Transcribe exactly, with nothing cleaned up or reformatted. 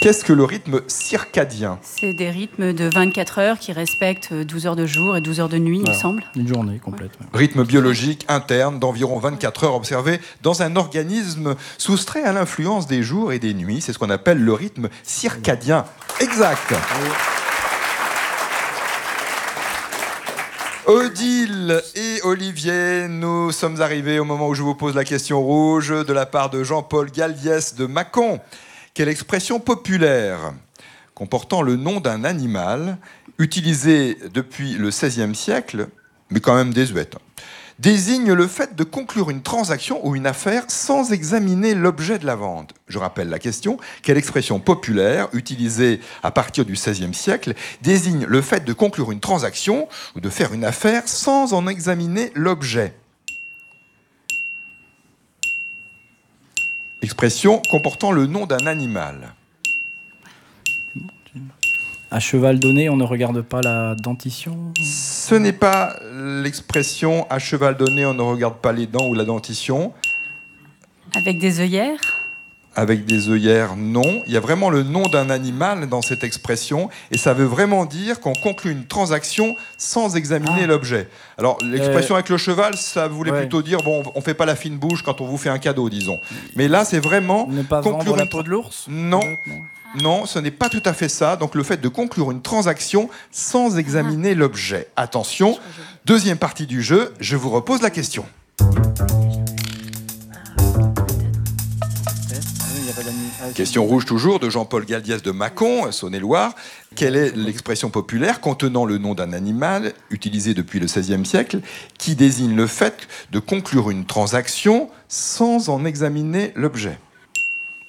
Qu'est-ce que le rythme circadien? C'est des rythmes de vingt-quatre heures qui respectent douze heures de jour et douze heures de nuit, voilà, il me semble. Une journée complète. Ouais. Rythme biologique interne d'environ vingt-quatre heures observé dans un organisme soustrait à l'influence des jours et des nuits. C'est ce qu'on appelle le rythme circadien. Exact. Odile et Olivier, nous sommes arrivés au moment où je vous pose la question rouge de la part de Jean-Paul Galliès de Mâcon. Quelle expression populaire comportant le nom d'un animal utilisée depuis le seizième siècle, mais quand même désuète, désigne le fait de conclure une transaction ou une affaire sans examiner l'objet de la vente? Je rappelle la question. Quelle expression populaire, utilisée à partir du seizième siècle, désigne le fait de conclure une transaction ou de faire une affaire sans en examiner l'objet? Expression comportant le nom d'un animal. À cheval donné, on ne regarde pas la dentition? Ce n'est pas l'expression « à cheval donné, on ne regarde pas les dents » ou la dentition. Avec des œillères? Avec des œillères, non. Il y a vraiment le nom d'un animal dans cette expression, et ça veut vraiment dire qu'on conclut une transaction sans examiner ah. l'objet. Alors, l'expression euh... avec le cheval, ça voulait ouais. plutôt dire, bon, on ne fait pas la fine bouche quand on vous fait un cadeau, disons. Mais là, c'est vraiment... Ne pas conclure vendre la une... peau de l'ours? Non. Non, ce n'est pas tout à fait ça. Donc, le fait de conclure une transaction sans examiner ah. l'objet. Attention, deuxième partie du jeu, je vous repose la question. Question rouge toujours de Jean-Paul Galliès de Mâcon, Saône-et-Loire. Quelle est l'expression populaire contenant le nom d'un animal utilisé depuis le seizième siècle qui désigne le fait de conclure une transaction sans en examiner l'objet?